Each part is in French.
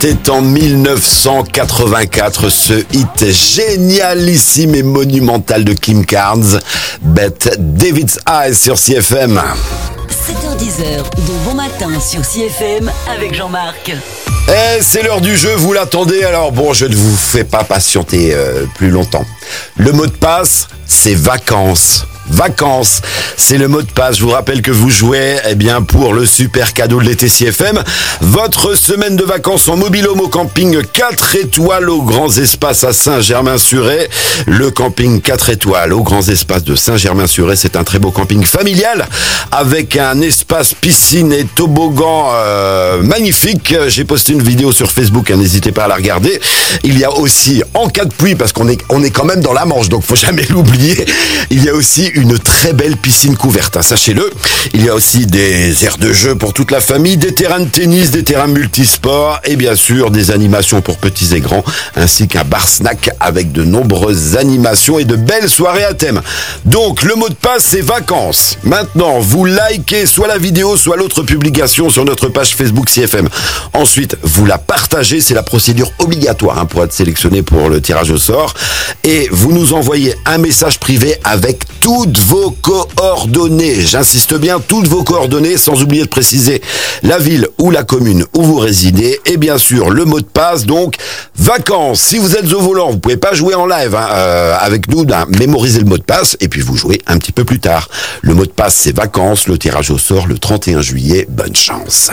C'était en 1984, ce hit génialissime et monumental de Kim Carnes, Bet David's Eyes sur CFM. 7h10, de bon matin sur CFM avec Jean-Marc. C'est l'heure du jeu, vous l'attendez, alors bon, je ne vous fais pas patienter plus longtemps. Le mot de passe, c'est vacances. Vacances, c'est le mot de passe. Je vous rappelle que vous jouez pour le super cadeau de l'été CFM. Votre semaine de vacances en mobil-home au camping 4 étoiles aux grands espaces à Saint-Germain-sur-Aie. Le camping 4 étoiles aux grands espaces de Saint-Germain-sur-Aie, c'est un très beau camping familial avec un espace piscine et toboggan magnifique. J'ai posté une vidéo sur Facebook, n'hésitez pas à la regarder. Il y a aussi, en cas de pluie, parce qu'on est quand même dans la Manche, donc faut jamais l'oublier, il y a aussi une très belle piscine couverte, sachez-le. Il y a aussi des aires de jeu pour toute la famille, des terrains de tennis, des terrains multisports et bien sûr des animations pour petits et grands, ainsi qu'un bar-snack avec de nombreuses animations et de belles soirées à thème. Donc le mot de passe, c'est vacances. Maintenant, vous likez soit la vidéo, soit l'autre publication sur notre page Facebook CFM. Ensuite, vous la partagez, c'est la procédure obligatoire pour être sélectionné pour le tirage au sort. Et vous nous envoyez un message privé avec toutes vos coordonnées. J'insiste bien, toutes vos coordonnées, sans oublier de préciser la ville ou la commune où vous résidez. Et bien sûr, le mot de passe, donc, vacances. Si vous êtes au volant, vous pouvez pas jouer en live avec nous, mémorisez le mot de passe et puis vous jouez un petit peu plus tard. Le mot de passe, c'est vacances. Le tirage au sort le 31 juillet. Bonne chance.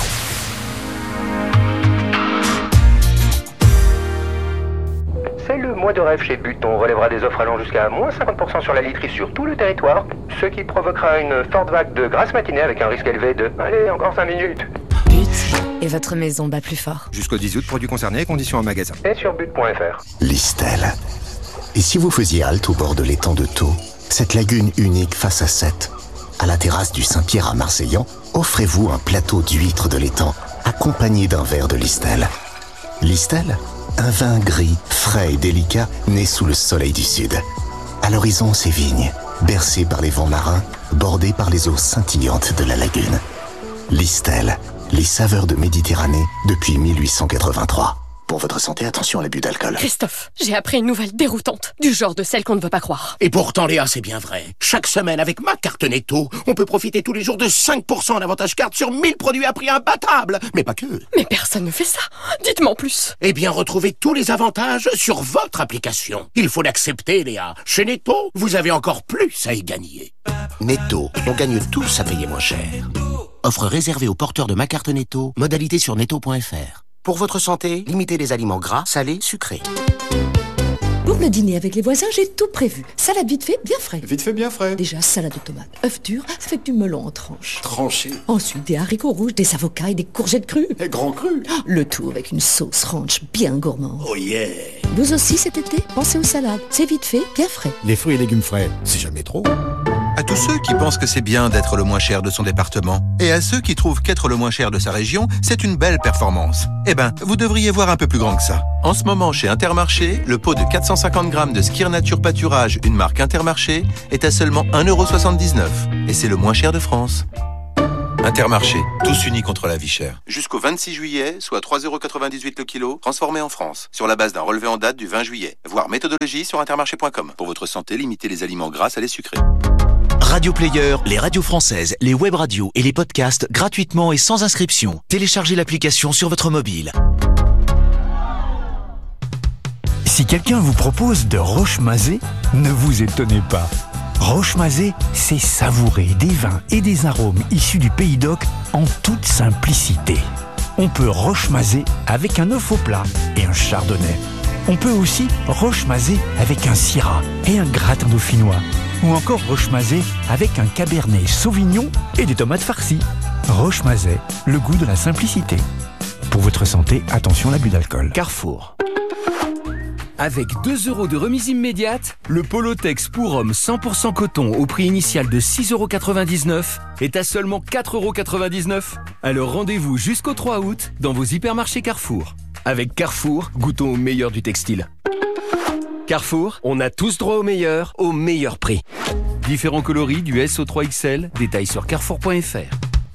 C'est le mois de rêve chez But. On relèvera des offres allant jusqu'à moins 50% sur la literie sur tout le territoire, ce qui provoquera une forte vague de grasse matinée avec un risque élevé de... Allez, encore 5 minutes. But et votre maison bat plus fort. Jusqu'au 10 août, produits concernés, conditions en magasin. Et sur but.fr. Listel. Et si vous faisiez halte au bord de l'étang de Thau, cette lagune unique face à Sète, à la terrasse du Saint-Pierre à Marseillan, offrez-vous un plateau d'huîtres de l'étang, accompagné d'un verre de Listel. Listel, un vin gris, frais et délicat, né sous le soleil du sud. À l'horizon, ces vignes, bercées par les vents marins, bordées par les eaux scintillantes de la lagune. Listel, les saveurs de Méditerranée depuis 1883. Pour votre santé, attention à l'abus d'alcool. Christophe, j'ai appris une nouvelle déroutante, du genre de celle qu'on ne veut pas croire. Et pourtant, Léa, c'est bien vrai. Chaque semaine, avec ma carte Netto, on peut profiter tous les jours de 5% d'avantage carte sur 1000 produits à prix imbattable. Mais pas que. Mais personne ne fait ça. Dites-moi en plus. Eh bien, retrouvez tous les avantages sur votre application. Il faut l'accepter, Léa. Chez Netto, vous avez encore plus à y gagner. Netto, on gagne tous à payer moins cher. Offre réservée aux porteurs de ma carte Netto. Modalité sur netto.fr. Pour votre santé, limitez les aliments gras, salés, sucrés. Pour le dîner avec les voisins, j'ai tout prévu. Salade vite fait, bien frais. Vite fait, bien frais. Déjà, salade de tomates, œufs durs, avec du melon en tranches. Tranché. Ensuite, des haricots rouges, des avocats et des courgettes crues. Et grand cru. Le tout avec une sauce ranch bien gourmande. Oh yeah. Vous aussi cet été, pensez aux salades. C'est vite fait, bien frais. Les fruits et légumes frais, c'est jamais trop. À tous ceux qui pensent que c'est bien d'être le moins cher de son département, et à ceux qui trouvent qu'être le moins cher de sa région, c'est une belle performance. Eh ben, vous devriez voir un peu plus grand que ça. En ce moment, chez Intermarché, le pot de 450 grammes de Skir Nature Pâturage, une marque Intermarché, est à seulement 1,79 €. Et c'est le moins cher de France. Intermarché, tous unis contre la vie chère. Jusqu'au 26 juillet, soit 3,98 € le kilo, transformé en France, sur la base d'un relevé en date du 20 juillet. Voir méthodologie sur intermarché.com. Pour votre santé, limitez les aliments gras, salés, sucrés. Radio Player, les radios françaises, les web radios et les podcasts gratuitement et sans inscription. Téléchargez l'application sur votre mobile. Si quelqu'un vous propose de Roche-Mazé, ne vous étonnez pas. Roche-Mazé, c'est savourer des vins et des arômes issus du Pays d'Oc en toute simplicité. On peut Roche-Mazé avec un œuf au plat et un chardonnay. On peut aussi Roche-Mazé avec un syrah et un gratin dauphinois. Ou encore Roche-Mazé avec un cabernet sauvignon et des tomates farcies. Roche-Mazé, le goût de la simplicité. Pour votre santé, attention à l'abus d'alcool. Carrefour. Avec 2 € de remise immédiate, le Polotex pour homme 100% coton au prix initial de 6,99 € est à seulement 4,99 €. Alors rendez-vous jusqu'au 3 août dans vos hypermarchés Carrefour. Avec Carrefour, goûtons au meilleur du textile. Carrefour, on a tous droit au meilleur prix. Différents coloris du S au 3XL, détails sur carrefour.fr.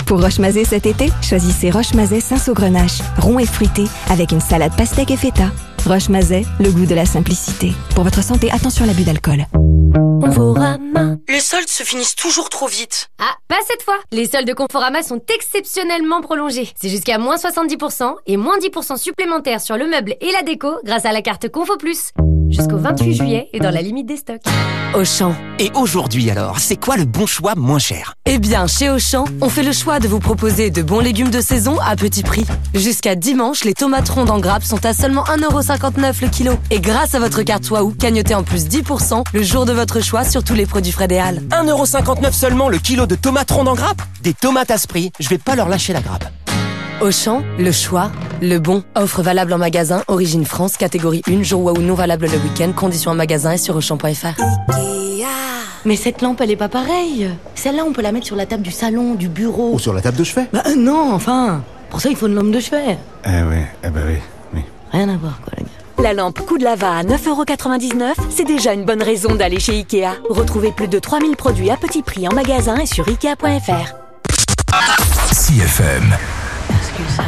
Pour Roche-Mazet cet été, choisissez Roche-Mazet Saint-Saugrenache, rond et fruité, avec une salade pastèque et feta. Roche-Mazet, le goût de la simplicité. Pour votre santé, attention à l'abus d'alcool. Conforama. Les soldes se finissent toujours trop vite. Ah, pas cette fois. Les soldes de Conforama sont exceptionnellement prolongés. C'est jusqu'à moins 70% et moins 10% supplémentaires sur le meuble et la déco grâce à la carte Confo Plus. Jusqu'au 28 juillet et dans la limite des stocks. Auchan. Et aujourd'hui alors, c'est quoi le bon choix moins cher? Eh bien, chez Auchan, on fait le choix de vous proposer de bons légumes de saison à petit prix. Jusqu'à dimanche, les tomates rondes en grappe sont à seulement 1,59€ le kilo. Et grâce à votre carte Waouh, cagnotez en plus 10% le jour de votre choix sur tous les produits frais des Halles. 1,59€ seulement le kilo de tomates rondes en grappe? Des tomates à ce prix, je vais pas leur lâcher la grappe. Auchan, le choix, le bon. Offre valable en magasin, origine France, catégorie 1, jour Waouh non valable le week-end, conditions en magasin et sur Auchan.fr. Mais cette lampe, elle est pas pareille. Celle-là, on peut la mettre sur la table du salon, du bureau. Ou sur la table de chevet. Bah non, enfin. Pour ça, il faut une lampe de chevet. Oui. Rien à voir, quoi, les gars. La lampe coup de lava à 9,99€, c'est déjà une bonne raison d'aller chez Ikea. Retrouvez plus de 3000 produits à petit prix en magasin et sur Ikea.fr. CFM. Excuse.